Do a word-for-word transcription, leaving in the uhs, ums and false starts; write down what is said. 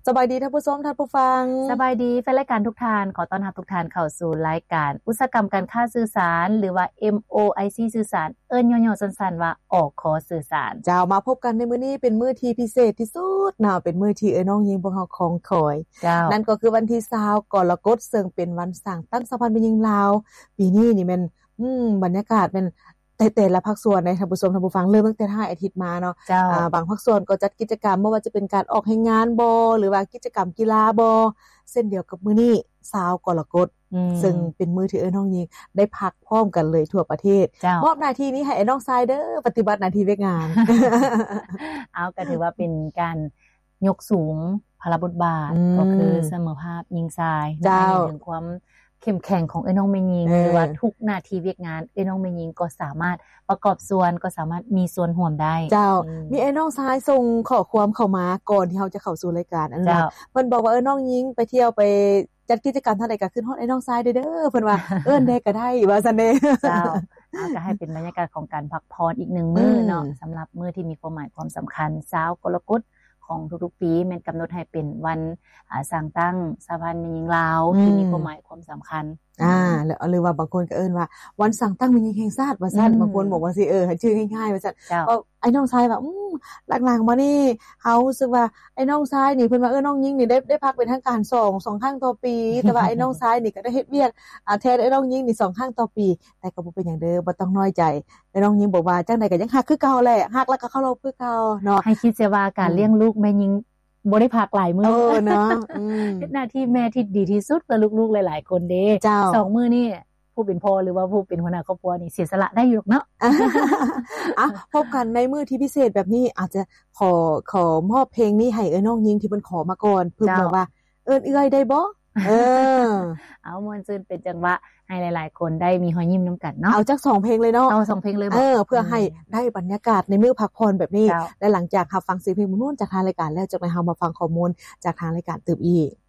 สบายดีท่านผู้ชมท่านผู้ฟังสบายดีแฟนรายการทุกท่านขอต้อนรับทุกท่านเข้าสู่รายการอุตสาหกรรมการค้าสื่อสารหรือว่า เอ็ม โอ ไอ ซี สื่อสารเอิ้นย่อๆสั้นๆว่าออกขอสื่อสารเจ้ามาพบกันในมื้อนี้เป็นมื้อที่พิเศษที่สุดเนาะเป็นมื้อที่เอ้ยน้องหญิงพวกเฮาคองคอยนั่นก็คือวันที่ยี่สิบกรกฎาคมซึ่งเป็นวันสร้างตั้งสะพานเป็นหญิงลาวปีนี้นี่แม่นอืมบรรยากาศเป็นแต่ละภาคส่วนในท่านผู้ชมท่านผู้ฟังเริ่มตั้งแต่ห้าอาทิตย์มาเนาะอ่าบางภาคส่วนก็จัดกิจกรรมบ่ว่าจะเป็นการออกให้งานบ่หรือว่ากิจกรรมกีฬาบ่เช่นเดียวกับมื้อนี้ยี่สิบกรกฎาคมซึ่งเป็นมื้อที่เอ้ยน้องหญิงได้พักพร้อมกันเลยทั่วประเทศมอบหน้าที่นี้ให้ไอ้น้องทรายเด้อปฏิบัติหน้าที่เวียกงานเอาก็ถือว่าเป็นการยกสูงภาระบทบาทก็คือเสมอภาพหญิงชายในถึงความเข้มแข็งของเอ้ยน้องแม่หญิงหรือว่าทุกหน้าที่เวียกงานเอ้ยน้องแม่หญิงก็สามารถประกอบส่วนก็สามารถมีส่วนร่วมได้เจ้ามีไอ้น้องชายส่งข้อความเข้ามาก่อนที่เฮาจะเข้าสู่รายการอันนั้นเพิ่นบอกว่าเอ้ยน้องหญิงไปเที่ยวไปจัดกิจกรรมทางใดก็ขึ้นฮอดไอ้น้องชายเด้อเพิ่นว่าเอิ้นได้ก็ได้ว่าซั่นเด้เจ้าเอาก็ให้เป็นบรรยากาศของการพักผ่อนอีกหนึ่งมื้อเนาะสำหรับมื้อที่มีความหมายความสำคัญยี่สิบกรกฎาคมของทุกๆปีแม่นกำหนดให้เป็นวันอ่าสร้างตั้งสะพานแม่หญิงลาวที่มีความหมายความสำคัญอ่าหรือว่าบางคนก็เอิ้นว่าวันสร้างตั้งแม่หญิงแห่งชาติว่าซั่นบางคนบอกว่าสิเออชื่อง่ายๆว่าซั่นก็ไอ้น้องชายว่าอือหลังๆมานี่เฮารู้สึกว่าไอ้น้องชายนี่เพิ่นว่าเออน้องหญิงนี่ได้ได้พักเป็นทางการสอง สองครั้งต่อปีแต่ว่าไอ้น้องชายนี่ก็ได้เฮ็ดเวียกอ่าแทนไอ้น้องหญิงนี่สองครั้งต่อปีแต่ก็บ่เป็นหยังเด้อบ่ต้องน้อยใจไอ้น้องหญิงบอกว่าจังได๋ก็ยังฮักคือเก่าแหละฮักแล้วก็เคารพคือเก่าเนาะให้คิดเสียว่าการเลี้ยงลูกแม่หญิงบ่ได้พักหลายมื้อเออเนาะอืมเฮ็ดหน้าที่แม่ที่ดีที่สุดเพื่อลูกๆหลายๆคนเด้สองมื้อนี่ผู้เป็นพ่อหรือว่าผู้เป็นหัวหน้าครอบครัวนี่เสียสละได้อยู่เนาะอ่ะพบกันในมื้อที่พิเศษแบบนี้อาจจะขอขอมอบเพลงนี้ให้เอ้ยน้องหญิงที่เพิ่นขอมาก่อนเพิ่นบอกว่าเอิ้นเอื้อยได้บ่เออเอาม่วนซื่นเป็นจังหวะให้หลายๆคนได้มีรอยยิ้มนํากันเนาะเอาจักสองเพลงเลยเนาะเอาสองเพลงเลยบ่เออเพื่อให้ได้บรรยากาศในมื้อพักผ่อนแบบนี้และหลังจากรับฟังเสียงเพลงม่วนๆจากทางรายการแล้วจะไปเฮามาฟังข้อมูลจากทางรายการตื่มอีก